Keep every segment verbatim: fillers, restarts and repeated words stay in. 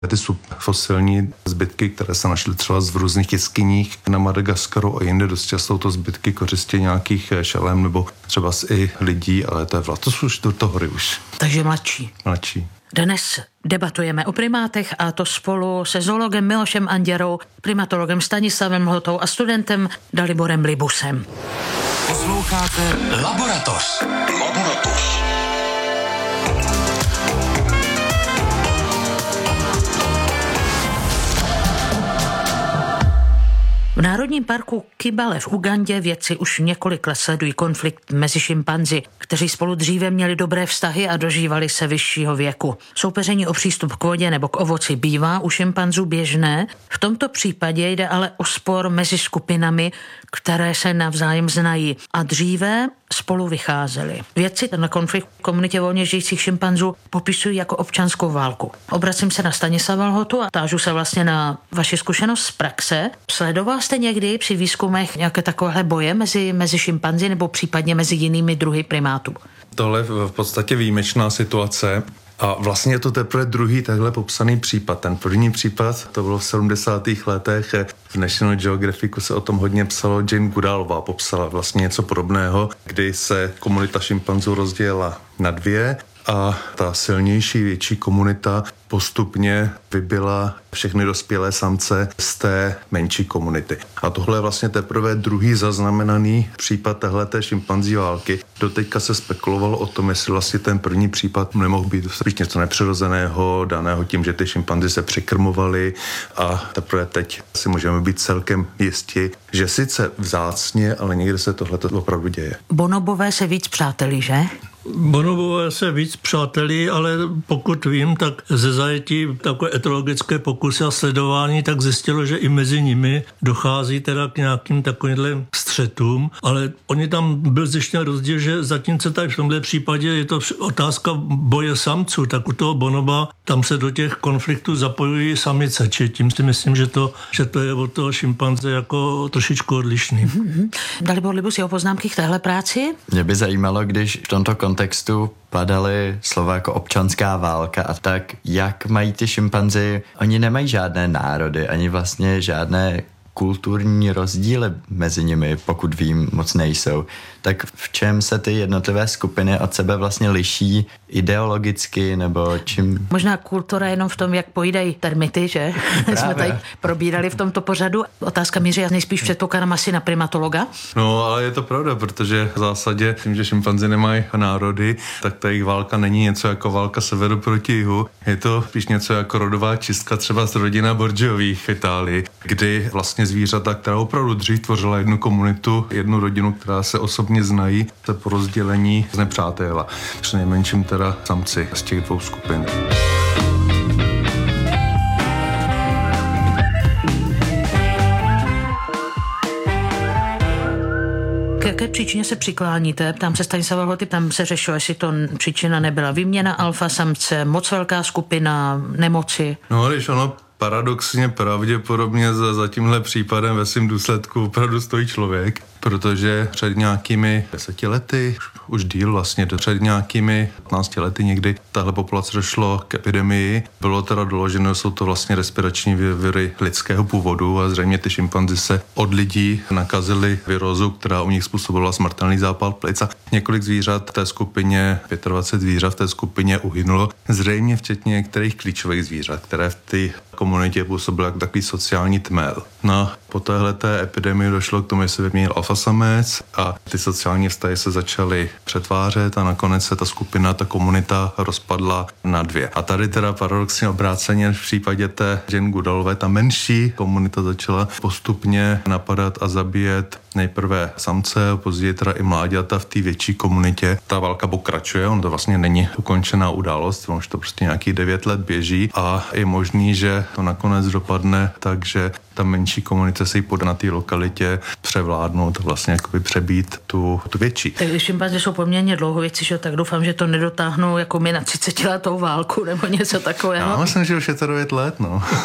Ty subfosilní zbytky, které se našly třeba v různých jeskyních na Madagaskaru a jinde, dost často to zbytky kořistě nějakých šelem nebo třeba i lidí, ale to je vlast. To jsou už do hory už. Takže mladší. Mladší. Dnes debatujeme o primátech a to spolu se zoologem Milošem Anděrou, primatologem Stanislavem Lhotou a studentem Daliborem Libusem. Posloucháte Laboratoř. Laboratoř. V Národním parku Kibale v Ugandě vědci už několik let sledují konflikt mezi šimpanzi, kteří spolu dříve měli dobré vztahy a dožívali se vyššího věku. Soupeření o přístup k vodě nebo k ovoci bývá u šimpanzů běžné, v tomto případě jde ale o spor mezi skupinami, které se navzájem znají a dříve spolu vycházeli. Vědci ten konflikt v komunitě volně žijících šimpanzů popisují jako občanskou válku. Obracím se na Stanislava Lhotu a tážu se vlastně na vaši zkušenost z praxe. Sledoval jste někdy při výzkumech nějaké takovéhle boje mezi, mezi šimpanzi nebo případně mezi jinými druhy primátů? Tohle je v podstatě výjimečná situace. A vlastně je to teprve druhý takhle popsaný případ. Ten první případ, to bylo v sedmdesátých letech, v National Geographicu se o tom hodně psalo, Jane Goodallová popsala vlastně něco podobného, kdy se komunita šimpanzů rozdělila na dvě a ta silnější, větší komunita postupně vybila všechny dospělé samce z té menší komunity. A tohle je vlastně teprve druhý zaznamenaný případ téhleté šimpanzí války. Doteďka se spekulovalo o tom, jestli vlastně ten první případ nemohl být spíš něco nepřirozeného, daného tím, že ty šimpanzi se překrmovali a teprve teď si můžeme být celkem jistí, že sice vzácně, ale někde se tohle opravdu děje. Bonobové se víc přátelí, že? Bonobové se víc přátelí, ale pokud vím, tak ze zajetí takové etologické pokusy a sledování, tak zjistilo, že i mezi nimi dochází teda k nějakým takovým střetům, ale oni tam byl zjištěn rozdíl, že zatímco tady v tomhle případě je to otázka boje samců, tak u toho bonoba tam se do těch konfliktů zapojují samice, či tím si myslím, že to, že to je od toho šimpanze jako trošičku odlišný. Mm-hmm. Dalibor Libus, jeho poznámky k téhle práci? Mě by zajímalo, když v tomto kontextu padaly slova jako občanská válka a tak, jak mají ty šimpanzi, oni nemají žádné národy, ani vlastně žádné kulturní rozdíly mezi nimi, pokud vím, moc nejsou. Tak v čem se ty jednotlivé skupiny od sebe vlastně liší ideologicky, nebo čím? Možná kultura jenom v tom, jak pojídají termity, že? Jsme tady probírali v tomto pořadu. Otázka míří nejspíš předpokládám asi na primatologa. No, ale je to pravda, protože v zásadě tím, že šimpanzi nemají národy, tak ta jejich válka není něco jako válka severu proti jihu. Je to spíš něco jako rodová čistka třeba z rodina Borgiových v Itálii, kdy vlastně zvířata, která opravdu dřív tvořila jednu komunitu, jednu rodinu, která se osobně znají, se po rozdělení znepřátela. Přinejmenším teda samci z těch dvou skupin. K jaké příčině se přikláníte? Ptám se Stanislava Lhoty, tam se řešilo, jestli to příčina nebyla výměna alfa samce, moc velká skupina, nemoci. No, když ono paradoxně pravděpodobně za, za tímhle případem ve svým důsledku opravdu stojí člověk, protože před nějakými deseti lety, už díl vlastně, před nějakými patnácti lety někdy tahle populace došlo k epidemii. Bylo teda doloženo, jsou to vlastně respirační viry lidského původu a zřejmě ty šimpanzi se od lidí nakazili virózu, která u nich způsobila smrtelný zápal plic a několik zvířat v té skupině, dvacet pět zvířat v té skupině uhynulo, zřejmě včetně některých klíčových zvířat, které v té komunitě působily jako takový sociální tmel. No, po téhleté epidemii došlo k tomu, že se vyměnil alfasamec a ty sociální vztahy se začaly přetvářet a nakonec se ta skupina, ta komunita rozpadla na dvě. A tady teda paradoxně obráceně v případě té Jane Goodallové ta menší komunita začala postupně napadat a zabíjet nejprve samce, později teda i mláďata v té větší komunitě. Ta válka pokračuje, on to vlastně není ukončená událost, on už to prostě nějakých devět let běží a je možný, že to nakonec dopadne tak, že ta menší komunita se jí podá na té lokalitě převládnout a vlastně jakoby přebít tu, tu větší. Tak když šimpanzi jsou poměrně dlouhověcí, že tak doufám, že to nedotáhnou jako my na třicetiletou válku nebo něco takového. Já myslím, že už je to devět let, no.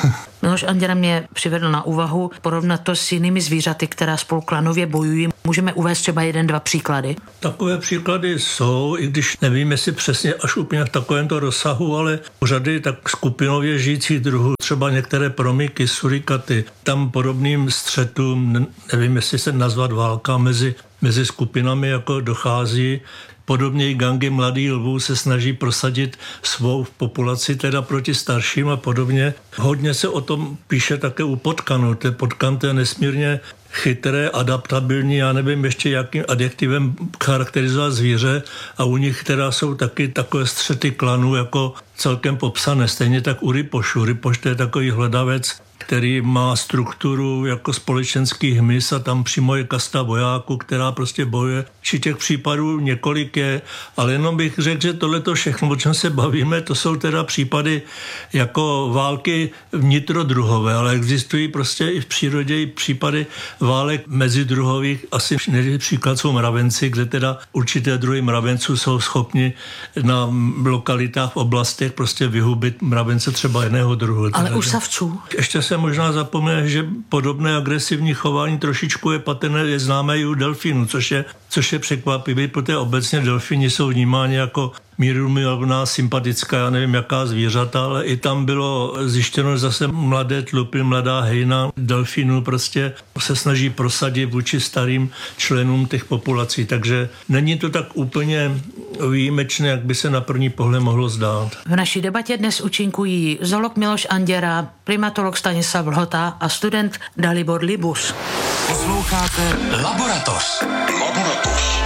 Miloš Anděra mě přivedl na úvahu porovnat to s jinými zvířaty, která spolu klanově bojují. Můžeme uvést třeba jeden, dva příklady? Takové příklady jsou, i když nevím, jestli přesně až úplně v takovémto rozsahu, ale u řady tak skupinově žijících druhů, třeba některé promyky, surikaty, tam podobným střetům, nevím, jestli se nazvat válka mezi, mezi skupinami jako dochází. Podobně i gangy mladých lvů se snaží prosadit svou populaci teda proti starším a podobně. Hodně se o tom píše také u potkanů. Ten potkan to je nesmírně chytré, adaptabilní, já nevím ještě jakým adjektivem charakterizovat zvíře a u nich teda jsou taky takové střety klanů jako celkem popsané. Stejně tak u rypošů. Rypoš to je takový hledavec, který má strukturu jako společenský hmyz a tam přímo je kasta vojáků, která prostě bojuje. Či těch případů několik je, ale jenom bych řekl, že tohleto všechno, o čem se bavíme, to jsou teda případy jako války vnitrodruhové, ale existují prostě i v přírodě i případy válek mezidruhových. Asi nejlepší příklad jsou mravenci, kde teda určité druhy mravenců jsou schopni na lokalitách, v oblastech prostě vyhubit mravence třeba jiného druhu. Ale teda, u savců? Ještě se možná zapomene, že podobné agresivní chování trošičku je patrné, je známé i u delfínů, což je, což je překvapivé, protože obecně delfíni jsou vnímáni jako mírumilovná, sympatická, já nevím jaká zvířata, ale i tam bylo zjištěno zase mladé tlupy, mladá hejna delfínů prostě se snaží prosadit vůči starým členům těch populací, takže není to tak úplně výjimečné, jak by se na první pohled mohlo zdát. V naší debatě dnes účinkují zoolog Miloš Anděra, primatolog Stanislav Lhota a student Dalibor Libus. Posloucháte Laboratoř. Laboratoř.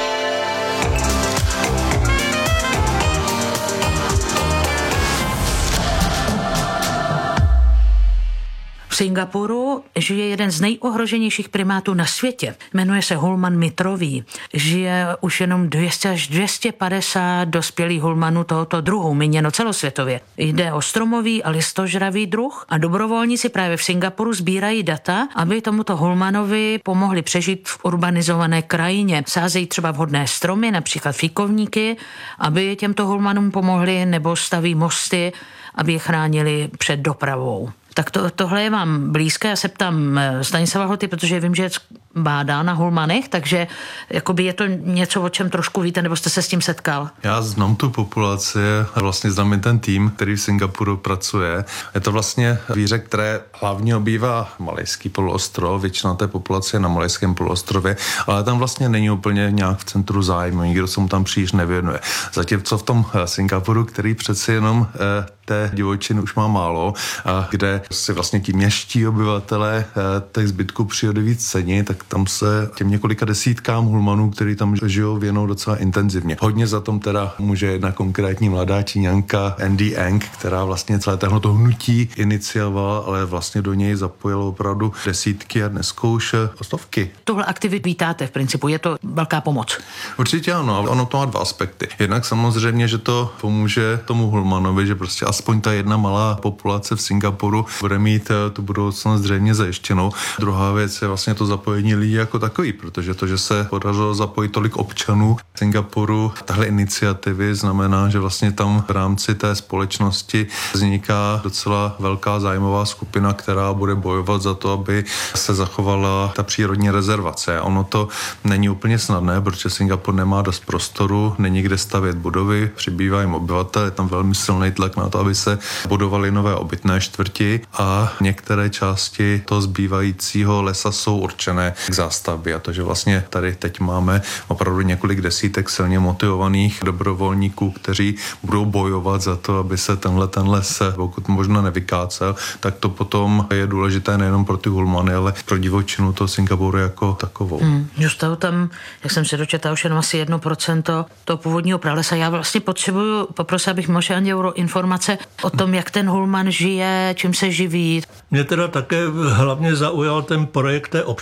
V Singapuru žije jeden z nejohroženějších primátů na světě. Jmenuje se hulman mitrový. Žije už jenom dvě stě až dvě stě padesát dospělých hulmanů tohoto druhu, míněno celosvětově. Jde o stromový a listožravý druh a dobrovolníci právě v Singapuru sbírají data, aby tomuto hulmanovi pomohli přežít v urbanizované krajině. Sázejí třeba vhodné stromy, například fíkovníky, aby těmto hulmanům pomohli, nebo staví mosty, aby je chránili před dopravou. Tak to, tohle je vám blízké. Já se ptám Stanislava Lhoty, protože vím, že bádá na hulmanech, takže jakoby je to něco, o čem trošku víte, nebo jste se s tím setkal? Já znám tu populaci a vlastně znám i ten tým, který v Singapuru pracuje. Je to vlastně zvíře, které hlavně obývá Malajský poloostrov, většina té populace je na Malajském poloostrově, ale tam vlastně není úplně nějak v centru zájmu, nikdo se mu tam příliš nevěnuje. Zatímco v tom Singapuru, který přeci jenom té divočiny už má málo, a kde si vlastně ti městští obyvatelé těch zbytků přírody víc cení, tak tam se těm několika desítkám hulmanů, který tam žijou, věnou docela intenzivně. Hodně za tom teda může jedna konkrétní mladá Číňanka Andy Eng, která vlastně celé tohleto hnutí iniciovala, ale vlastně do něj zapojilo opravdu desítky a dneska už stovky. Tuhle aktivitu vítáte v principu, je to velká pomoc? Určitě ano, ale ono to má dva aspekty. Jednak samozřejmě, že to pomůže tomu hulmanovi, že prostě aspoň ta jedna malá populace v Singapuru bude mít tu budoucnost zřejmě zajištěnou. Druhá věc je vlastně to zapojení lidí jako takový, protože to, že se podařilo zapojit tolik občanů Singapuru, tahle iniciativy znamená, že vlastně tam v rámci té společnosti vzniká docela velká zájmová skupina, která bude bojovat za to, aby se zachovala ta přírodní rezervace. Ono to není úplně snadné, protože Singapur nemá dost prostoru, není kde stavět budovy, přibývá jim obyvatel, je tam velmi silný tlak na to, aby se budovaly nové obytné čtvrti a některé části toho zbývajícího lesa jsou určené k zástavbě. A to, že vlastně tady teď máme opravdu několik desítek silně motivovaných dobrovolníků, kteří budou bojovat za to, aby se tenhle ten les pokud možno nevykácel, tak to potom je důležité nejenom pro ty hulmany, ale pro divočinu toho Singapuru jako takovou. Hmm, Zůstavu tam, jak jsem se dočetla, už jenom asi jedno procento toho původního pralesa. Já vlastně potřebuju, poprosit, abych možná měl informace o tom, jak ten hulman žije, čím se živí. Mě teda také hlavně zaujal ten projekt té občanské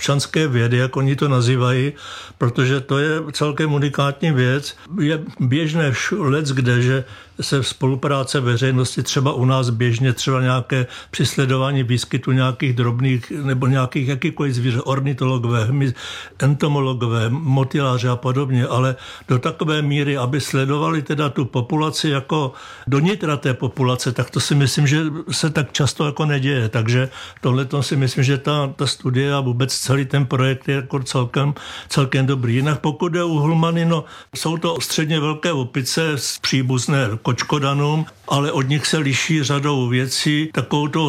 vědy, jak oni to nazývají, protože to je celkem unikátní věc. Je běžné všude, kde, že se spolupráce veřejnosti, třeba u nás běžně třeba nějaké přisledování výskytu nějakých drobných nebo nějakých jakýkoliv zvířat, ornitologové, entomologové, motyláři a podobně, ale do takové míry, aby sledovali teda tu populaci jako do nitra té populace, tak to si myslím, že se tak často jako neděje. Takže tohle si myslím, že ta, ta studie a vůbec celý ten projekt je jako celkem, celkem dobrý. Jinak pokud je u hulmany, no, jsou to středně velké opice z příbuzné kočkodanům, ale od nich se liší řadou věcí. Takovou to